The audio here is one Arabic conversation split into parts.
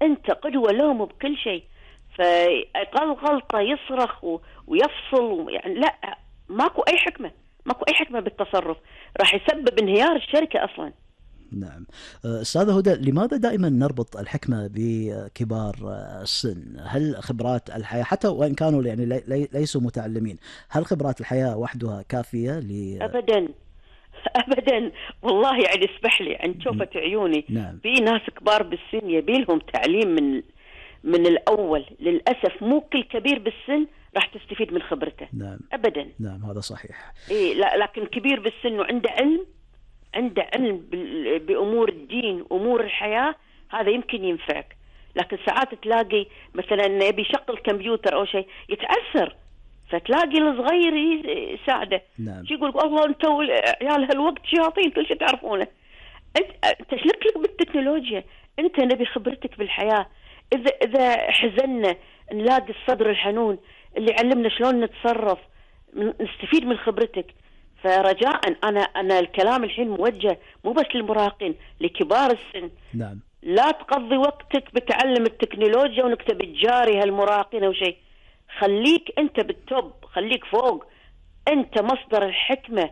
أنت قدوة لهم بكل شيء، فأقل غلطة يصرخ ويفصل يعني لا، ماكو أي حكمة، ماكو أي حكمة بالتصرف، راح يسبب انهيار الشركة أصلا. نعم. أستاذة هدى، لماذا دائما نربط الحكمة بكبار السن؟ هل خبرات الحياة حتى وإن كانوا يعني ليسوا متعلمين، هل خبرات الحياة وحدها كافية أبدا أبدا، والله يعني اسمح لي عن شوفة عيوني. نعم. في ناس كبار بالسن يبيلهم تعليم من الأول، للأسف مو كل كبير بالسن راح تستفيد من خبرته. نعم. أبدا. نعم هذا صحيح. إيه لا، لكن كبير بالسن وعنده علم، عنده علم بأمور الدين وأمور الحياة، هذا يمكن ينفعك. لكن ساعات تلاقي مثلا يبي يشغل كمبيوتر أو شيء يتعثر، فتلاقي الصغير يساعده. نعم. شو يقول والله انتوا عيال هالوقت شياطين كل شيء تعرفونه. انت شلك لك بالتكنولوجيا، انت نبي خبرتك بالحياة. اذا حزننا نلاقي الصدر الحنون اللي يعلمنا شلون نتصرف، نستفيد من خبرتك. فرجاء انا الكلام الحين موجه مو بس للمراهقين، لكبار السن. نعم. لا تقضي وقتك بتعلم التكنولوجيا ونكتب تجاري هالمراهقين او شيء. خليك انت بالتوب، خليك فوق، انت مصدر الحكمة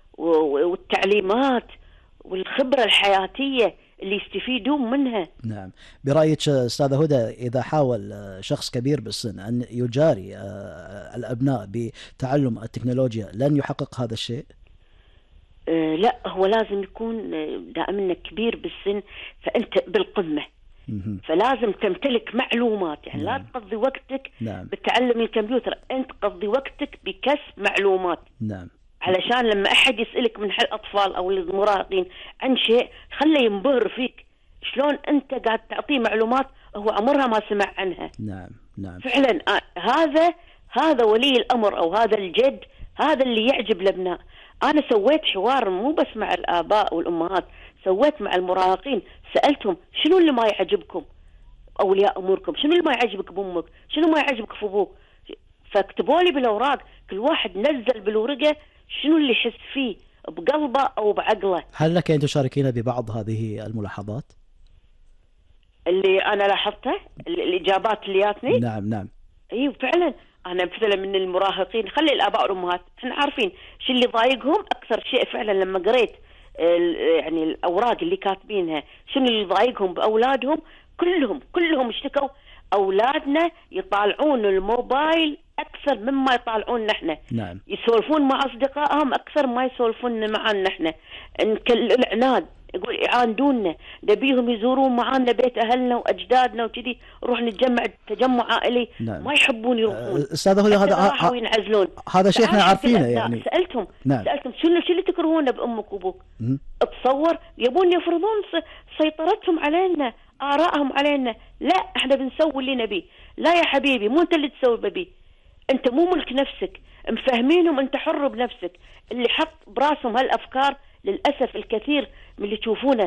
والتعليمات والخبرة الحياتية اللي يستفيدون منها. نعم. برأيك أستاذة هدى، إذا حاول شخص كبير بالسن أن يجاري الأبناء بتعلم التكنولوجيا لن يحقق هذا الشيء؟ لا، هو لازم يكون دائما كبير بالسن، فأنت بالقمة. فلازم تمتلك معلومات، يعني نعم. لا تقضي وقتك نعم. بتعلم الكمبيوتر، أنت قضي وقتك بكسب معلومات. نعم. علشان لما أحد يسألك من الأطفال أو المراهقين عن شيء، خله ينبهر فيك شلون أنت قاعد تعطيه معلومات هو عمرها ما سمع عنها. نعم. نعم. فعلا هذا ولي الأمر أو هذا الجد، هذا اللي يعجب الأبناء. أنا سويت حوار مو بس مع الآباء والأمهات، سويت مع المراهقين، سألتهم شنو اللي ما يعجبكم أولياء أموركم، شنو اللي ما يعجبك بأمك، شنو ما يعجبك في أبوك. فاكتبوا لي بالأوراق، كل واحد نزل بالورقة شنو اللي يحس فيه بقلبه أو بعقله. هل لك أن تشاركين ببعض هذه الملاحظات؟ اللي أنا لاحظته الإجابات اللي جاتني. نعم. نعم. أيوة فعلا. أنا مثلا من المراهقين، خلي الآباء والأمهات إحنا عارفين شو اللي ضايقهم أكثر شيء. فعلا لما قريت يعني الأوراق اللي كاتبينها شنو اللي ضايقهم بأولادهم، كلهم اشتكوا أولادنا يطالعون الموبايل أكثر مما يطالعون نحن. نعم. يسولفون مع أصدقائهم أكثر ما يسولفون معنا نحن. العناد يقول يعاندونا، نبيهم يزورون معانا بيت أهلنا وأجدادنا وكذي، نروح نتجمع تجمع عائلي. نعم. ما يحبون يروحون. أستاذ هذا ينعزلون. هذا شيء احنا عارفينه يعني. سألتهم. نعم. سألتهم شنو اللي تكرهونه بأمك وأبوك؟ اتصور يبون يفرضون سيطرتهم علينا، آرائهم علينا. لا، احنا بنسوي اللي نبي. لا يا حبيبي، مو انت اللي تسوي ببي، انت مو ملك نفسك. مفهمينهم انت حر بنفسك. اللي حط براسهم هالافكار للاسف الكثير من اللي تشوفونه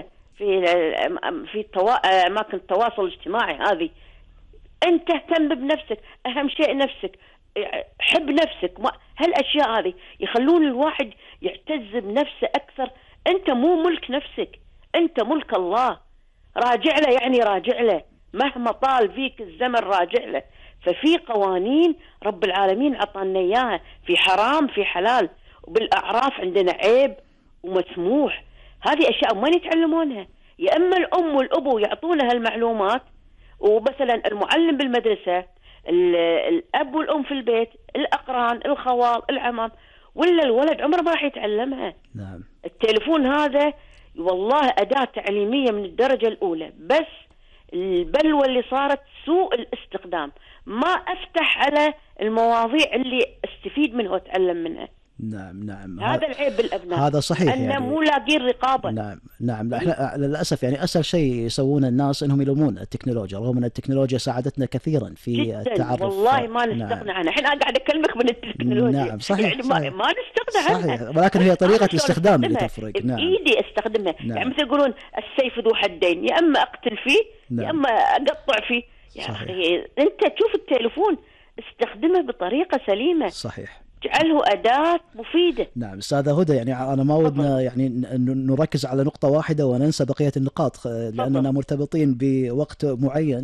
في اماكن التواصل الاجتماعي هذه. انت اهتم بنفسك، اهم شيء نفسك، حب نفسك. هالاشياء هذه يخلون الواحد يعتز بنفسه اكثر. انت مو ملك نفسك، انت ملك الله. راجع له، يعني راجع له مهما طال فيك الزمن، راجع له. ففي قوانين رب العالمين عطانا اياها، في حرام في حلال، وبالاعراف عندنا عيب ومسموح. هذه اشياء ما يتعلمونها. يا اما الام والابو يعطونا هالمعلومات، ومثلا المعلم بالمدرسه، الاب والام في البيت، الاقران، الخوال، العمام، ولا الولد عمره ما راح يتعلمها. نعم. التليفون هذا والله أداة تعليمية من الدرجة الأولى، بس البلوى اللي صارت سوء الاستخدام. ما أفتح على المواضيع اللي استفيد منها وأتعلم منها. نعم. نعم. هذا العيب بالأبناء، هذا صحيح أنه يعني. مو لاقين رقابة. نعم. نعم. احنا للأسف يعني أسهل شيء يسوون الناس إنهم يلومون التكنولوجيا، رغم أن التكنولوجيا ساعدتنا كثيرا في جداً. التعرف. والله ما نستغنى عنها. الحين أنا قاعد أكلمك من التكنولوجيا. نعم صحيح. يعني صحيح. ما نستغنى عنها. صحيح. ولكن هي طريقة الاستخدام اللي تفرق. نعم. بإيدي استخدمها. نعم. يعني مثل يقولون السيف ذو حدين، يا أما أقتل فيه. نعم. يا أما أقطع فيه. يا أخي أنت تشوف التليفون استخدمه بطريقة سليمة. صحيح. اجعله أداة مفيدة. نعم. أستاذة هدى، يعني أنا ما ودنا يعني نركز على نقطة واحدة وننسى بقية النقاط، لأننا مرتبطين بوقت معين.